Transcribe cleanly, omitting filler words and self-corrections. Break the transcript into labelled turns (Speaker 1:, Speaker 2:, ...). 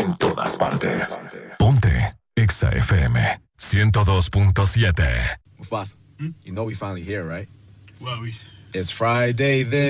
Speaker 1: en todas partes. Ponte Exa FM 102.7.
Speaker 2: Mufasa, you know we finally here, right? Well, it's Friday then.